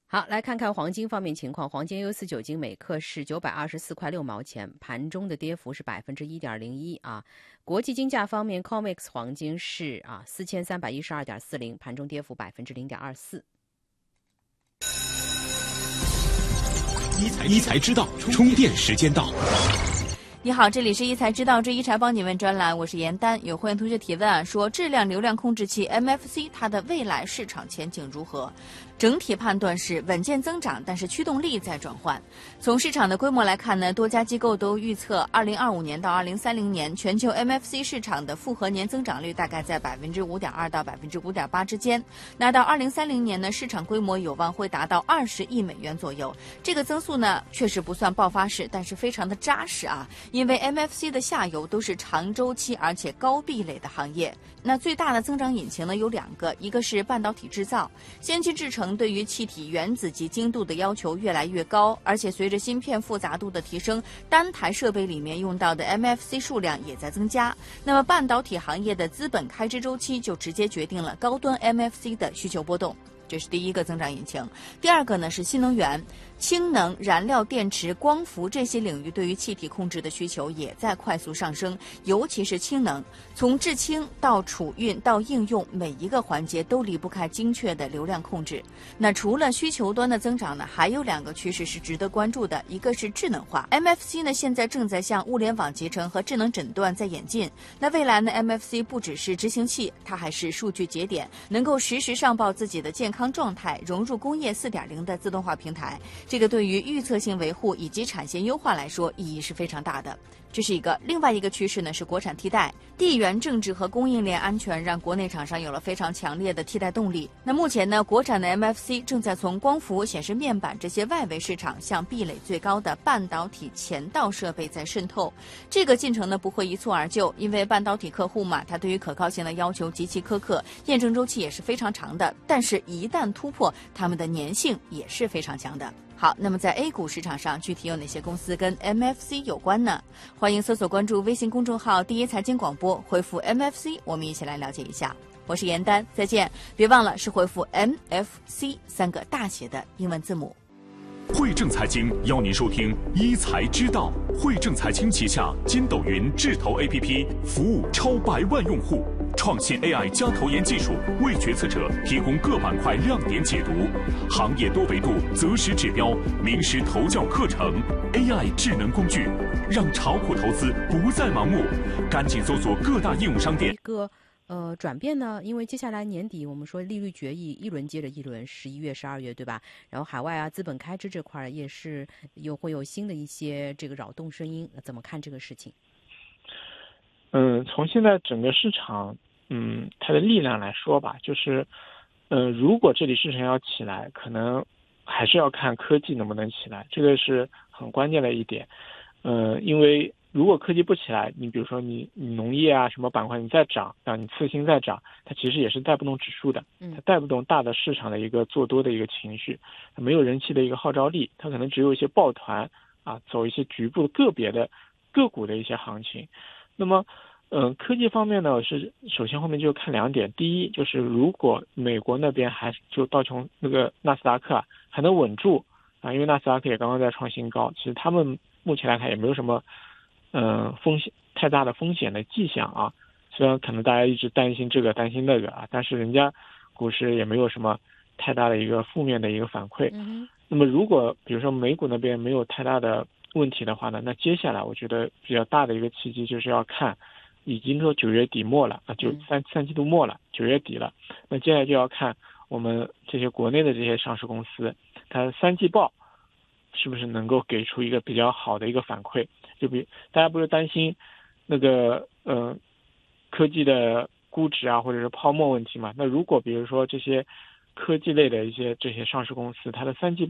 好，来看看黄金方面情况。黄金649金每克是924块6毛钱，盘中的跌幅是1.01%啊。国际金价方面 ，COMEX 黄金是4312.40，盘中跌幅0.24%。 一财知道，充电时间到。 你好，这里是一财知道之一财帮你问专栏，我是严丹。有会员同学提问说，质量流量控制器 MFC 它的未来市场前景如何？整体判断是稳健增长，但是驱动力在转换。从市场的规模来看呢，多家机构都预测2025年到2030年全球 MFC 市场的复合年增长率大概在5.2%到5.8%之间。那到2030年呢，市场规模有望会达到20亿美元左右。这个增速呢，确实不算爆发式，但是非常的扎实啊。因为 MFC 的下游都是长周期而且高壁垒的行业。那最大的增长引擎呢有2个，一个是半导体制造，先进制程对于气体原子及精度的要求越来越高，而且随着芯片复杂度的提升，单台设备里面用到的 MFC 数量也在增加。那么半导体行业的资本开支周期就直接决定了高端 MFC 的需求波动。这是第一个增长引擎。第二个呢是新能源，氢能、燃料电池、光伏这些领域对于气体控制的需求也在快速上升，尤其是氢能，从制氢到储运到应用，每一个环节都离不开精确的流量控制。那除了需求端的增长呢，还有2个趋势是值得关注的，一个是智能化 ，MFC 呢现在正在向物联网集成和智能诊断在演进。那未来呢 ，MFC 不只是执行器，它还是数据节点，能够实时上报自己的健康状态，融入工业4.0的自动化平台。这个对于预测性维护以及产线优化来说意义是非常大的。这是一个。另外一个趋势呢是国产替代，地缘政治和供应链安全让国内厂商有了非常强烈的替代动力。那目前呢，国产的 MFC 正在从光伏、显示面板这些外围市场向壁垒最高的半导体前道设备在渗透。这个进程呢不会一蹴而就，因为半导体客户嘛，它对于可靠性的要求极其苛刻，验证周期也是非常长的。但是一旦突破，它们的粘性也是非常强的。好，那么在 A 股市场上具体有哪些公司跟 MFC 有关呢？欢迎搜索关注微信公众号第一财经广播，回复 MFC， 我们一起来了解一下。我是严丹，再见。别忘了是回复 MFC 3个大写的英文字母。 汇正财经邀您收听一财知道。汇正财经旗下筋斗云智投 APP 服务超100万用户，创新 AI 加投研技术，为决策者提供各板块亮点解读，行业多维度择时指标，名师投教课程 ，AI 智能工具，让炒股投资不再盲目。赶紧搜索各大应用商店。 一个转变呢，因为接下来年底我们说利率决议一轮接着一轮，11月、12月，对吧？然后海外啊资本开支这块也是会有新的一些这个扰动声音，怎么看这个事情？ 从现在整个市场它的力量来说吧，就是如果这里市场要起来，可能还是要看科技能不能起来，这个是很关键的一点。因为如果科技不起来，你比如说你农业啊什么板块你再涨，让你次新再涨，它其实也是带不动指数的，它带不动大的市场的一个做多的一个情绪，它没有人气的一个号召力，它可能只有一些抱团啊，走一些局部个别的个股的一些行情。那么科技方面呢，是首先后面就看2点，第一就是如果美国那边还就道琼那个纳斯达克还能稳住啊，因为纳斯达克也刚刚在创新高，其实他们目前来看也没有什么风险太大的风险的迹象啊，虽然可能大家一直担心这个担心那个啊，但是人家股市也没有什么太大的一个负面的一个反馈。那么如果比如说美股那边没有太大的问题的话呢，那接下来我觉得比较大的一个契机就是要看，已经说9月底末了啊，三季度末了，9月底了，那接下来就要看我们这些国内的这些上市公司，它3季报是不是能够给出一个比较好的一个反馈。就比大家不是担心那个科技的估值啊，或者是泡沫问题嘛？那如果比如说这些科技类的一些这些上市公司，它的3季